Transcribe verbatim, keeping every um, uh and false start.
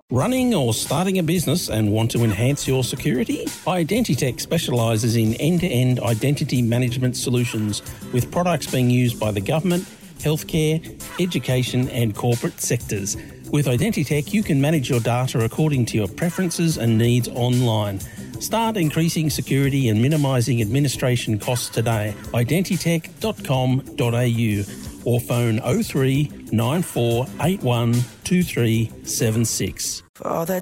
Running or starting a business and want to enhance your security? Identitech specialises in end-to-end identity management solutions with products being used by the government, healthcare, education and corporate sectors. With Identitech, you can manage your data according to your preferences and needs online. Start increasing security and minimising administration costs today. identitech dot com dot a u or phone oh three nine four eight one two three seven six. For all the